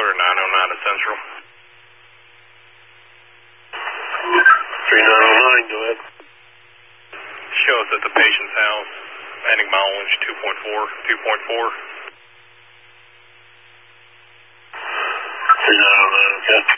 clear 909 to Central. 3909, go ahead. Show us at the patient's house. Landing mile winch 2.4. 3909, okay.